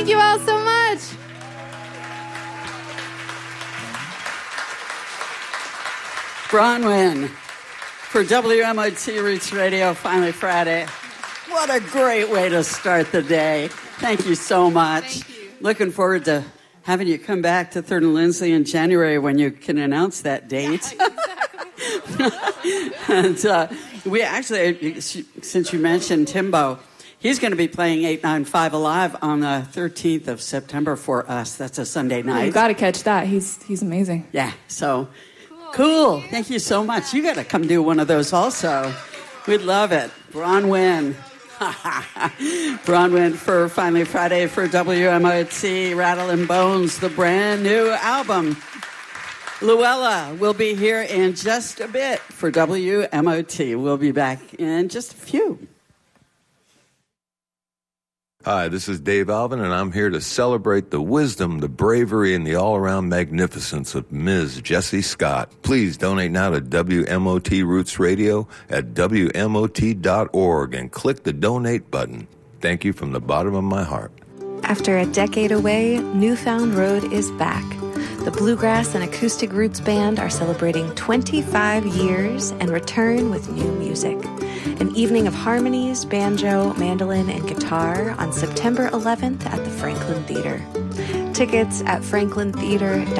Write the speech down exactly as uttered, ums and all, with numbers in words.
Thank you all so much. Bronwyn for W M O T Roots Radio, Finally Friday. What a great way to start the day. Thank you so much. Thank you. Looking forward to having you come back to Third and Lindsley in January when you can announce that date. Yeah, exactly. And uh, we actually, since you mentioned Timbo, he's going to be playing eight nine five Alive on the thirteenth of September for us. That's a Sunday night. You've got to catch that. He's he's amazing. Yeah, so Cool. cool. Thank you. Thank you so much. You got to come do one of those also. We'd love it. Bronwyn. Bronwyn for Finally Friday for W M O T, Rattle and Bones, the brand new album. Luella will be here in just a bit for W M O T. We'll be back in just a few. Hi, this is Dave Alvin, and I'm here to celebrate the wisdom, the bravery, and the all-around magnificence of Miz Jessie Scott. Please donate now to W M O T Roots Radio at W M O T dot org and click the donate button. Thank you from the bottom of my heart. After a decade away, Newfound Road is back. The Bluegrass and Acoustic Roots Band are celebrating twenty-five years and return with new music. An evening of harmonies, banjo, mandolin, and guitar on September eleventh at the Franklin Theater. Tickets at franklin theater dot com.